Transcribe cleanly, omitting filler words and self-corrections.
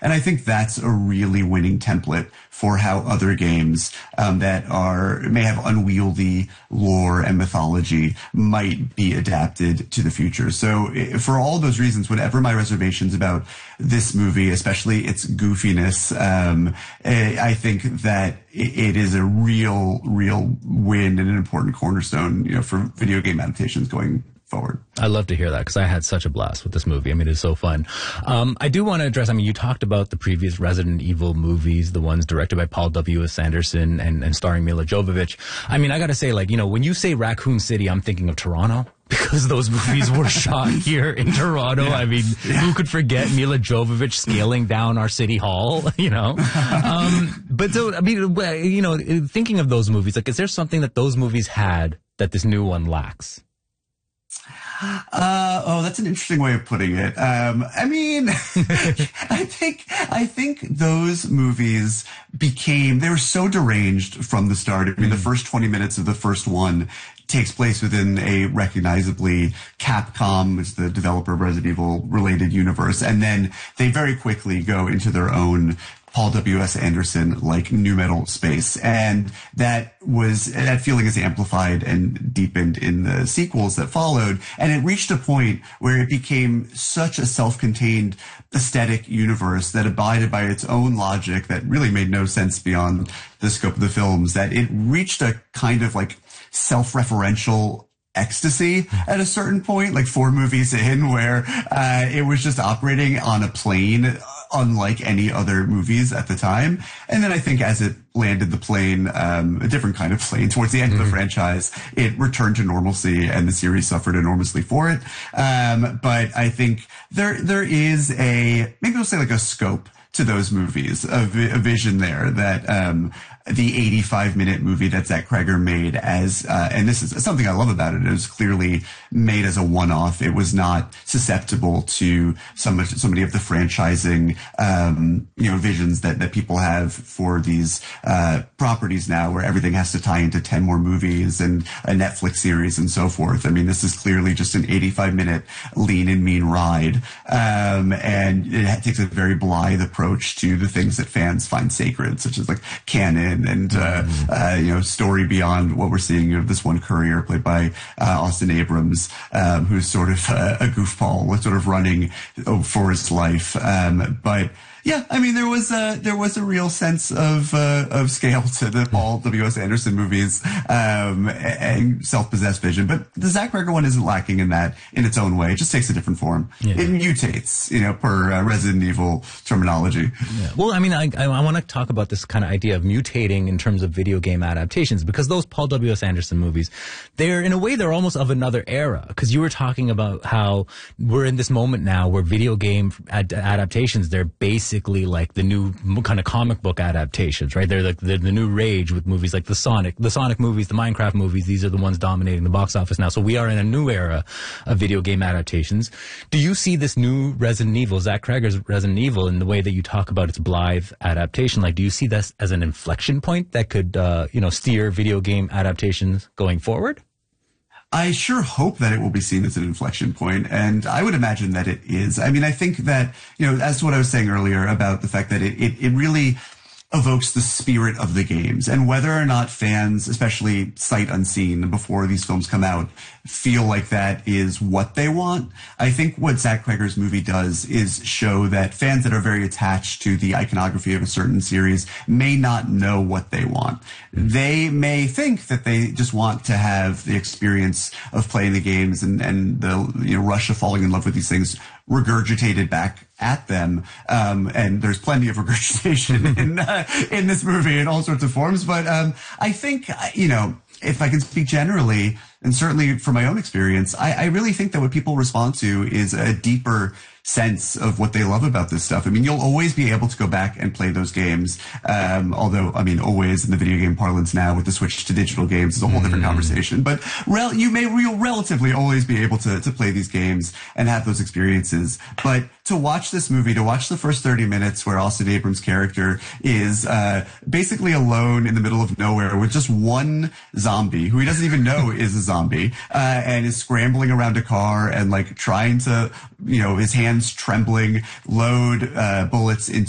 And I think that's a really winning template for how other games that may have unwieldy lore and mythology might be adapted to the future. So for all those reasons, whatever my reservations about this movie, especially its goofiness, I think that it is a real win and an important cornerstone, for video game adaptations going forward. I love to hear that because I had such a blast with this movie. I mean, it's so fun. I do want to address, you talked about the previous Resident Evil movies, the ones directed by Paul W.S. Anderson and starring Mila Jovovich. I got to say, when you say Raccoon City, I'm thinking of Toronto. Because those movies were shot here in Toronto. Yeah. Who could forget Mila Jovovich scaling down our city hall, But so, thinking of those movies, is there something that those movies had that this new one lacks? That's an interesting way of putting it. I think those movies they were so deranged from the start. The first 20 minutes of the first one takes place within a recognizably Capcom, which is the developer of Resident Evil related universe. And then they very quickly go into their own Paul W.S. Anderson, new metal space. And that feeling is amplified and deepened in the sequels that followed. And it reached a point where it became such a self-contained aesthetic universe that abided by its own logic that really made no sense beyond the scope of the films, that it reached a kind of self-referential ecstasy at a certain point, 4 movies in, where it was just operating on a plane unlike any other movies at the time. And then I think as it landed the plane, a different kind of plane, towards the end of the franchise, it returned to normalcy and the series suffered enormously for it. But I think there is maybe we'll say a scope to those movies, a vision there that the 85-minute movie that Zach Cregger made and this is something I love about it, it was clearly made as a one-off. It was not susceptible to so many of the franchising, visions that people have for these properties now, where everything has to tie into 10 more movies and a Netflix series and so forth. This is clearly just an 85-minute lean and mean ride. And it takes a very blithe approach to the things that fans find sacred, such as canon and story beyond what we're seeing of this one courier played by Austin Abrams, who's sort of a goofball, sort of running for his life. But yeah, there was a real sense of scale to the Paul W.S. Anderson movies, and self-possessed vision. But the Zach Cregger one isn't lacking in that in its own way. It just takes a different form. Yeah. It mutates, per Resident Evil terminology. Yeah. Well, I want to talk about this kind of idea of mutating in terms of video game adaptations, because those Paul W.S. Anderson movies, in a way, they're almost of another era. Because you were talking about how we're in this moment now where video game adaptations, they're basically the new kind of comic book adaptations, right? They're the new rage with movies like the Sonic movies, the Minecraft movies. These are the ones dominating the box office now. So we are in a new era of video game adaptations. Do you see this new Resident Evil, Zach Cregger's Resident Evil, in the way that you talk about its blithe adaptation? Do you see this as an inflection point that could, steer video game adaptations going forward? I sure hope that it will be seen as an inflection point, and I would imagine that it is. I think that, as to what I was saying earlier about the fact that it really evokes the spirit of the games, and whether or not fans, especially sight unseen before these films come out, feel like that is what they want. I think what Zach Cregger's movie does is show that fans that are very attached to the iconography of a certain series may not know what they want. They may think that they just want to have the experience of playing the games and the rush of falling in love with these things regurgitated back at them. And there's plenty of regurgitation in this movie in all sorts of forms. But I think, if I can speak generally, and certainly from my own experience, I really think that what people respond to is a deeper sense of what they love about this stuff. You'll always be able to go back and play those games. Although, always in the video game parlance now with the switch to digital games is a whole different conversation. But you'll relatively always be able to play these games and have those experiences. But to watch this movie, to watch the first 30 minutes where Austin Abrams' character is basically alone in the middle of nowhere with just one zombie who he doesn't even know is a zombie, and is scrambling around a car and trying to, his hands trembling, load bullets into